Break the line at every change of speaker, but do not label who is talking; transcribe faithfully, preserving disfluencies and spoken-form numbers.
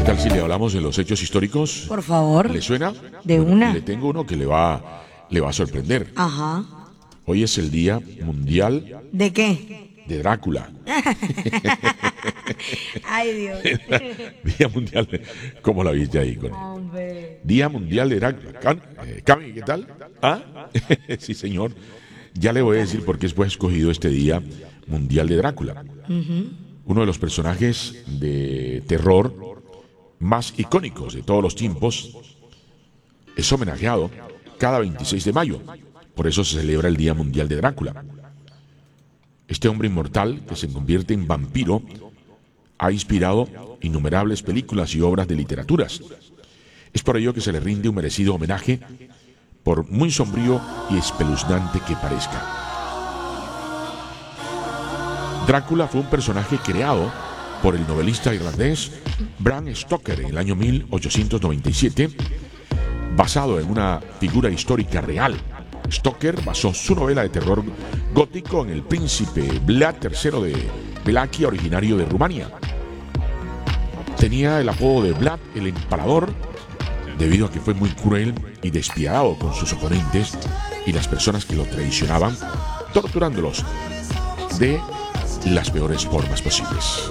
¿Qué tal si le hablamos de los hechos históricos?
Por favor.
¿Le suena?
De
Bueno,
una.
Le tengo uno que le va, le va a sorprender.
Ajá.
Hoy es el Día Mundial
¿De qué?
de Drácula.
Ay, Dios.
Día Mundial de... ¿Cómo la viste ahí con él?
Hombre.
Día Mundial de Drácula. Can- eh, Cami, ¿qué tal? ¿Ah? Sí, señor. Ya le voy a decir por qué fue escogido este Día Mundial de Drácula. Uno de los personajes de terror más icónicos de todos los tiempos es homenajeado cada veintiséis de mayo. Por eso se celebra el Día Mundial de Drácula. Este hombre inmortal, que se convierte en vampiro, ha inspirado innumerables películas y obras de literaturas. Es por ello que se le rinde un merecido homenaje, por muy sombrío y espeluznante que parezca. Drácula fue un personaje creado por el novelista irlandés Bram Stoker en el año mil ochocientos noventa y siete, basado en una figura histórica real. Stoker basó su novela de terror gótico en el príncipe Vlad tercero de Valaquia, originario de Rumania. Tenía el apodo de Vlad el Empalador, debido a que fue muy cruel y despiadado con sus oponentes y las personas que lo traicionaban, torturándolos de las peores formas posibles.